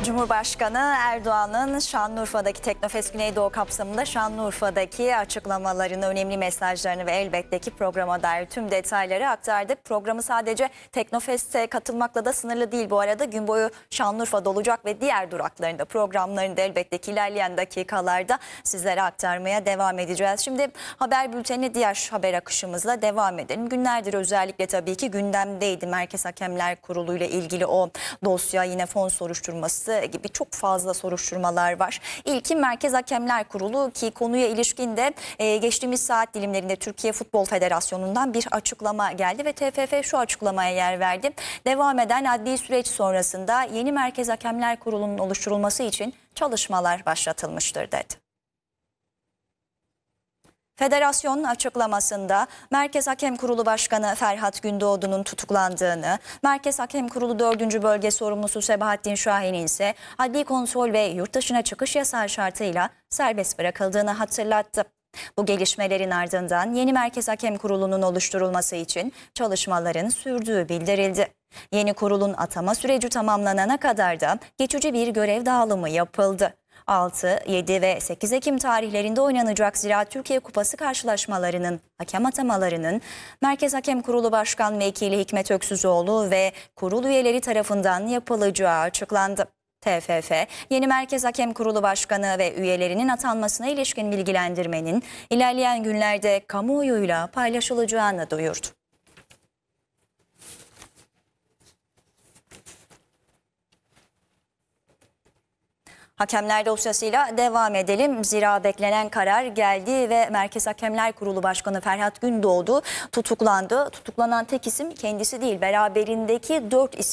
Cumhurbaşkanı Erdoğan'ın Şanlıurfa'daki Teknofest Güneydoğu kapsamında Şanlıurfa'daki açıklamalarını, önemli mesajlarını ve elbette ki programa dair tüm detayları aktardık. Programı sadece Teknofest'e katılmakla da sınırlı değil bu arada. Gün boyu Şanlıurfa'da olacak ve diğer duraklarında, programlarında elbette ki ilerleyen dakikalarda sizlere aktarmaya devam edeceğiz. Şimdi haber bültenine diğer haber akışımızla devam edelim. Günlerdir özellikle tabii ki gündemdeydi Merkez Hakemler Kurulu ile ilgili o dosya, yine fon soruşturması gibi çok fazla soruşturmalar var. İlki Merkez Hakemler Kurulu ki konuya ilişkin de geçtiğimiz saat dilimlerinde Türkiye Futbol Federasyonu'ndan bir açıklama geldi ve TFF şu açıklamaya yer verdi. Devam eden adli süreç sonrasında yeni Merkez Hakemler Kurulu'nun oluşturulması için çalışmalar başlatılmıştır dedi. Federasyon açıklamasında Merkez Hakem Kurulu Başkanı Ferhat Gündoğdu'nun tutuklandığını, Merkez Hakem Kurulu 4. Bölge Sorumlusu Sebahattin Şahin'in ise adli kontrol ve yurt dışına çıkış yasağı şartıyla serbest bırakıldığını hatırlattı. Bu gelişmelerin ardından yeni Merkez Hakem Kurulu'nun oluşturulması için çalışmaların sürdüğü bildirildi. Yeni kurulun atama süreci tamamlanana kadar da geçici bir görev dağılımı yapıldı. 6, 7 ve 8 Ekim tarihlerinde oynanacak Ziraat Türkiye Kupası karşılaşmalarının hakem atamalarının Merkez Hakem Kurulu Başkan Vekili Hikmet Öksüzoğlu ve kurul üyeleri tarafından yapılacağı açıklandı. TFF, yeni Merkez Hakem Kurulu Başkanı ve üyelerinin atanmasına ilişkin bilgilendirmenin ilerleyen günlerde kamuoyuyla paylaşılacağını duyurdu. Hakemler dosyasıyla devam edelim. Zira beklenen karar geldi ve Merkez Hakemler Kurulu Başkanı Ferhat Gündoğdu tutuklandı. Tutuklanan tek isim kendisi değil, beraberindeki 4 isim